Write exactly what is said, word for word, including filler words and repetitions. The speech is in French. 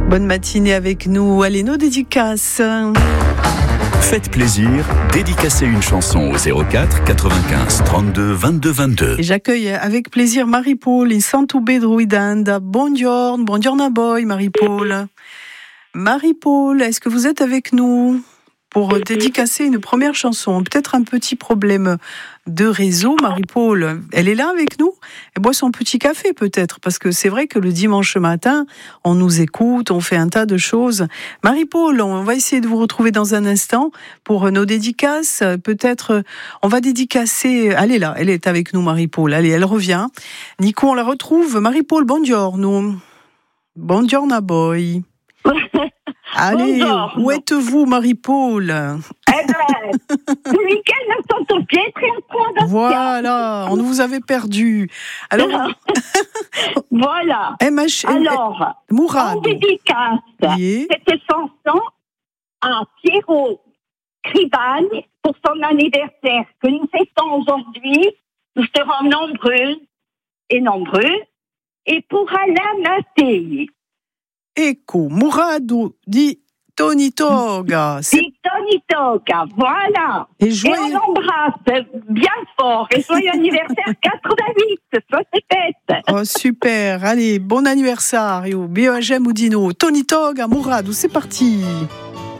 Bonne matinée avec nous. Allez, nos dédicaces. Faites plaisir, dédicacez une chanson au zéro quatre quatre-vingt-quinze trente-deux vingt-deux vingt-deux. Et j'accueille avec plaisir Marie-Paul in Santo Pedro Idanda. Buongiorno, buongiorno a voi, Marie-Paul. Marie-Paul, est-ce que vous êtes avec nous pour dédicacer une première chanson? Peut-être un petit problème de réseau, Marie-Paul. Elle est là avec nous? Elle boit son petit café peut-être, parce que c'est vrai que le dimanche matin, on nous écoute, on fait un tas de choses. Marie-Paul, on va essayer de vous retrouver dans un instant pour nos dédicaces. Peut-être, on va dédicacer... Elle est là, elle est avec nous, Marie-Paul. Allez, elle revient. Nico, on la retrouve. Marie-Paul, buongiorno. Buongiorno a voi. Allez, Bonjour. où êtes-vous, Marie-Paul? Eh ben, ce week-end à Santo Pietro et à Croix d'Assia. Voilà, on vous avait perdu. Alors, Voilà. M H... Alors, Mourad. on dédicace Oui. cette chanson à Piero Cribagne pour son anniversaire que nous fêtons aujourd'hui. Nous serons nombreux et nombreux. Et pour Alain Mattei. Ecco, Mourad di Tony Toga. C'est... Di Tony Toga, voilà. Et Et joyeux... on l'embrasse bien fort. Et joyeux anniversaire quatre-vingt-huit, ça c'est fête. Oh, super. Allez, bon anniversaire. Biogem Udino. Tony Toga, Mourad, c'est parti.